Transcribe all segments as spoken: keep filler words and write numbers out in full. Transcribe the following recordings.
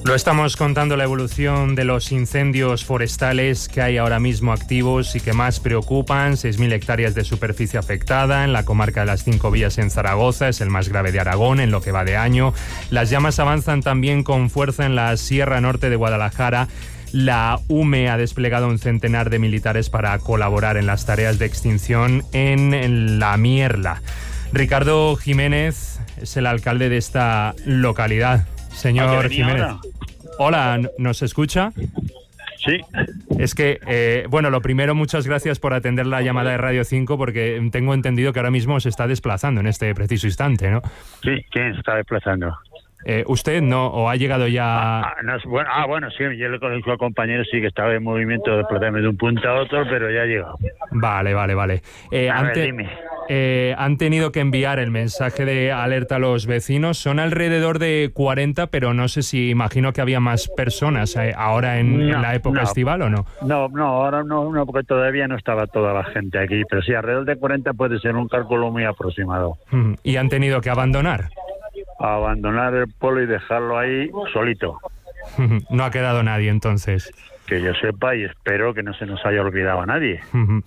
Lo estamos contando, la evolución de los incendios forestales que hay ahora mismo activos y que más preocupan. seis mil hectáreas de superficie afectada en la comarca de las Cinco Vías en Zaragoza, es el más grave de Aragón en lo que va de año. Las llamas avanzan también con fuerza en la Sierra Norte de Guadalajara. La U M E ha desplegado un centenar de militares para colaborar en las tareas de extinción en La Mierla. Ricardo Jiménez es el alcalde de esta localidad. Señor Jiménez. Ahora? Hola, ¿nos escucha? Sí. Es que, eh, bueno, lo primero, muchas gracias por atender la llamada de Radio cinco, porque tengo entendido que ahora mismo se está desplazando en este preciso instante, ¿no? Sí, ¿quién se está desplazando? Eh, ¿Usted no? ¿O ha llegado ya...? Ah, no, bueno, ah, bueno, sí, yo le conozco al compañero, sí que estaba en movimiento de desplazarme de un punto a otro, pero ya ha llegado. Vale, vale, vale. Eh, a ante, ver, dime. Eh, han tenido que enviar el mensaje de alerta a los vecinos. Son alrededor de cuarenta, pero no sé si, imagino que había más personas eh, ahora en, no, en la época no, estival, ¿o no? No, no, ahora no, no, porque todavía no estaba toda la gente aquí, pero sí, alrededor de cuarenta puede ser un cálculo muy aproximado. Mm, ¿Y han tenido que abandonar? Abandonar el pueblo y dejarlo ahí solito. No ha quedado nadie, entonces. Que yo sepa, y espero que no se nos haya olvidado a nadie.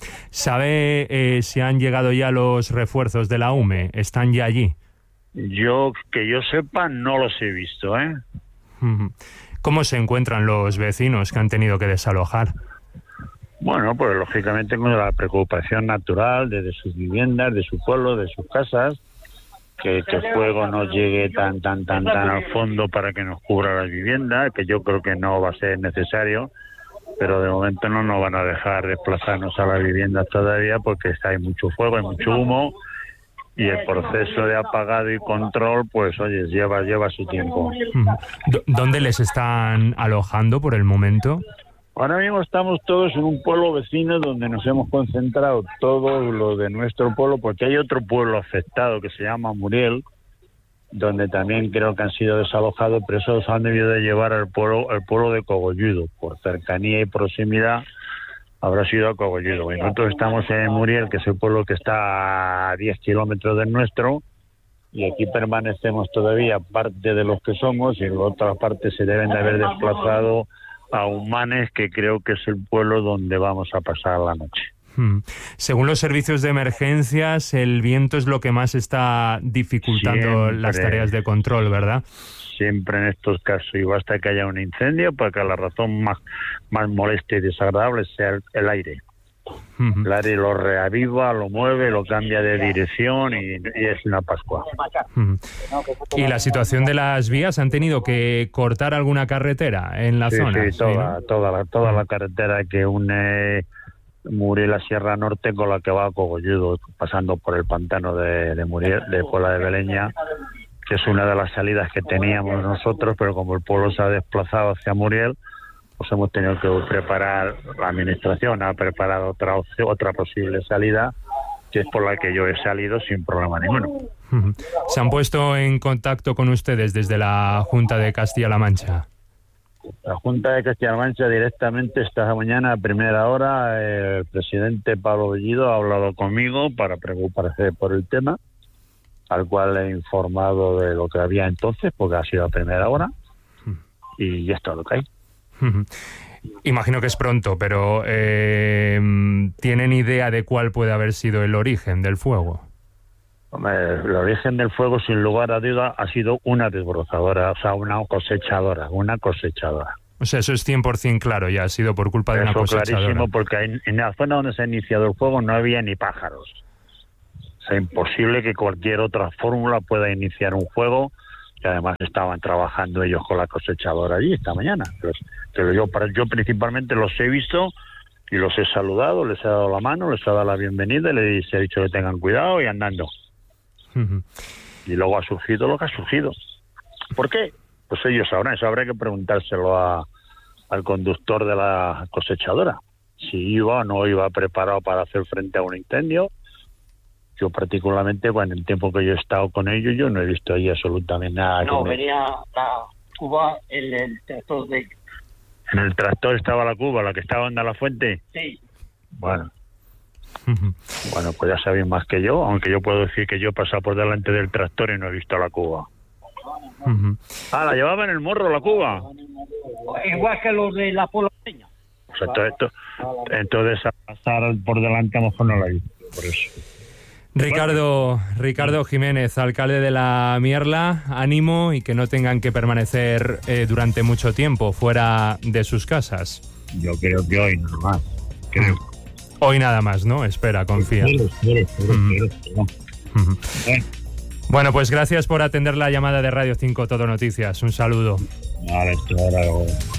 ¿Sabe eh, si han llegado ya los refuerzos de la U M E? ¿Están ya allí? Yo, que yo sepa, no los he visto, ¿eh? ¿Cómo se encuentran los vecinos que han tenido que desalojar? Bueno, pues lógicamente con la preocupación natural de, de sus viviendas, de su pueblo, de sus casas, que, que el fuego no llegue tan, tan, tan, tan al fondo para que nos cubra las viviendas, que yo creo que no va a ser necesario, pero de momento no nos van a dejar desplazarnos a las viviendas todavía porque hay mucho fuego, hay mucho humo y el proceso de apagado y control, pues oye, lleva, lleva su tiempo. ¿Dónde les están alojando por el momento? Ahora mismo estamos todos en un pueblo vecino donde nos hemos concentrado todo lo de nuestro pueblo, porque hay otro pueblo afectado que se llama Muriel, donde también creo que han sido desalojados, pero esos han debido de llevar al pueblo, al pueblo de Cogolludo, por cercanía y proximidad habrá sido a Cogolludo. Y nosotros estamos en Muriel, que es el pueblo que está a diez kilómetros del nuestro, y aquí permanecemos todavía parte de los que somos, y en la otra parte se deben de haber desplazado a Humanes, que creo que es el pueblo donde vamos a pasar la noche. Hmm. Según los servicios de emergencias, el viento es lo que más está dificultando siempre las tareas de control, ¿verdad? Siempre en estos casos, y basta que haya un incendio para que la razón más, más molesta y desagradable sea el, el aire. Uh-huh. El aire lo reaviva, lo mueve, lo cambia de dirección y, y es una Pascua. Uh-huh. ¿Y la situación de las vías? ¿Han tenido que cortar alguna carretera en la sí, zona? Sí, toda, ¿sí, no? toda, la, toda la carretera que une Muriel a Sierra Norte con la que va a Cogolludo, pasando por el pantano de, de Muriel, de Puebla de Beleña, que es una de las salidas que teníamos nosotros, pero como el pueblo se ha desplazado hacia Muriel, pues hemos tenido que preparar, la administración ha preparado otra otra posible salida, que es por la que yo he salido sin problema ninguno. ¿Se han puesto en contacto con ustedes desde la Junta de Castilla-La Mancha? La Junta de Castilla-La Mancha directamente esta mañana a primera hora, el presidente Pablo Bellido ha hablado conmigo para preocuparse por el tema, al cual he informado de lo que había entonces, porque ha sido a primera hora, y ya está lo que hay. Imagino que es pronto, pero eh, ¿tienen idea de cuál puede haber sido el origen del fuego? Hombre, el origen del fuego, sin lugar a duda, ha sido una desbrozadora, o sea, una cosechadora, una cosechadora. O sea, eso es cien por ciento claro, ya ha sido por culpa de eso una cosechadora. Clarísimo, porque en, en la zona donde se ha iniciado el fuego no había ni pájaros. O sea, imposible que cualquier otra fórmula pueda iniciar un fuego, que además estaban trabajando ellos con la cosechadora allí esta mañana. Pero, pero yo, yo principalmente los he visto y los he saludado, les he dado la mano, les he dado la bienvenida y les he dicho que tengan cuidado y andando. Uh-huh. Y luego ha surgido lo que ha surgido. ¿Por qué? Pues ellos sabrán, eso habrá que preguntárselo a, al conductor de la cosechadora. Si iba o no iba preparado para hacer frente a un incendio. Yo particularmente, bueno, en el tiempo que yo he estado con ellos, yo no he visto ahí absolutamente nada. No, me... venía la cuba, el, el tractor de... ¿En el tractor estaba la cuba, la que estaba en la fuente? Sí. Bueno. Uh-huh. Bueno, pues ya sabéis más que yo, aunque yo puedo decir que yo he pasado por delante del tractor y no he visto la cuba. Uh-huh. Ah, ¿la llevaba en el morro la cuba? igual que los de la poloseña. O sea, todo esto, entonces a pasar por delante a lo mejor no la he visto, por eso. Ricardo, Ricardo Jiménez, alcalde de la Mierla, ánimo y que no tengan que permanecer eh, durante mucho tiempo fuera de sus casas. Yo creo que hoy no más, creo. Hoy nada más, ¿no? Espera, confía. Espero, espero, espero, Mm. espero, espero. Ujú. Bueno, Bueno, pues gracias por atender la llamada de Radio cinco Todo Noticias. Un saludo. vale, esto ahora...